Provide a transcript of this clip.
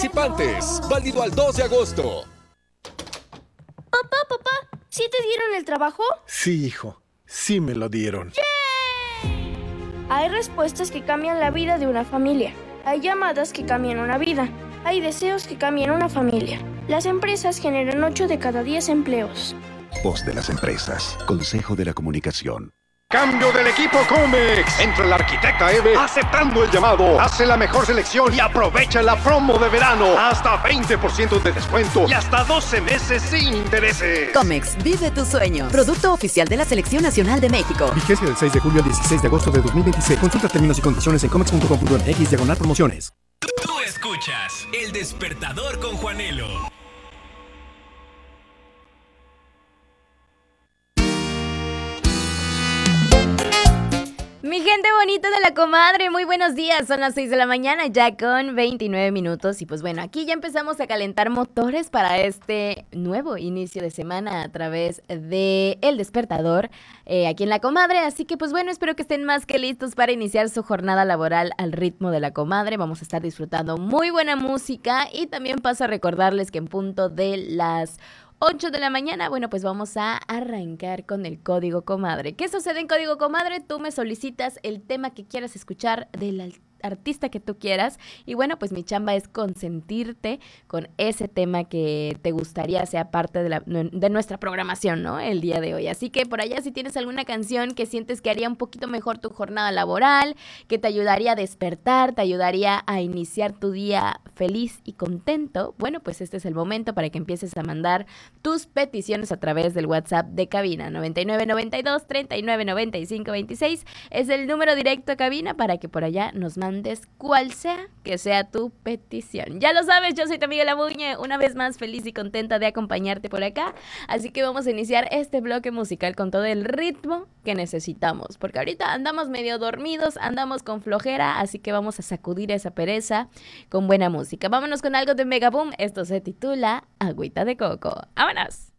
Participantes, válido al 2 de agosto. Papá, ¿sí te dieron el trabajo? Sí, hijo, sí me lo dieron. Hay respuestas que cambian la vida de una familia. Hay llamadas que cambian una vida. Hay deseos que cambian una familia. Las empresas generan 8 de cada 10 empleos. Voz de las empresas. Consejo de la Comunicación. Cambio del equipo Comex. Entra la arquitecta Eve aceptando el llamado. Hace la mejor selección y aprovecha la promo de verano. Hasta 20% de descuento y hasta 12 meses sin intereses. Comex, vive tu sueño. Producto oficial de la Selección Nacional de México. Vigencia del 6 de julio al 16 de agosto de 2026. Consulta términos y condiciones en comex.com.mx/promociones. Tú escuchas El Despertador con Juanelo. Mi gente bonita de la comadre, muy buenos días, son las 6 de la mañana ya con 29 minutos y pues bueno, aquí ya empezamos a calentar motores para este nuevo inicio de semana a través de El Despertador aquí en la comadre, así que pues bueno, espero que estén más que listos para iniciar su jornada laboral al ritmo de la comadre. Vamos a estar disfrutando muy buena música y también paso a recordarles que en punto de las 8 de la mañana, bueno, pues vamos a arrancar con el Código Comadre. ¿Qué sucede en Código Comadre? Tú me solicitas el tema que quieras escuchar del artista que tú quieras y bueno, pues mi chamba es consentirte con ese tema que te gustaría sea parte de nuestra programación, ¿no? El día de hoy. Así que por allá si tienes alguna canción que sientes que haría un poquito mejor tu jornada laboral, que te ayudaría a despertar, te ayudaría a iniciar tu día feliz y contento, bueno, pues este es el momento para que empieces a mandar tus peticiones a través del WhatsApp de cabina. 9992 3995 26 es el número directo a cabina para que por allá nos mandes cual sea que sea tu petición. Ya lo sabes, yo soy tu amiga La Muñe, una vez más feliz y contenta de acompañarte por acá, así que vamos a iniciar este bloque musical con todo el ritmo que necesitamos, porque ahorita andamos medio dormidos, andamos con flojera, así que vamos a sacudir esa pereza con buena música. Vámonos con algo de Megaboom, esto se titula Agüita de Coco. ¡Vámonos!